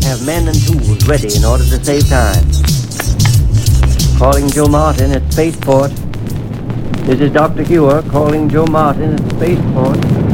Have men and tools ready in order to save time. Calling Joe Martin at Spaceport. This is Dr. Hewer calling Joe Martin at Spaceport.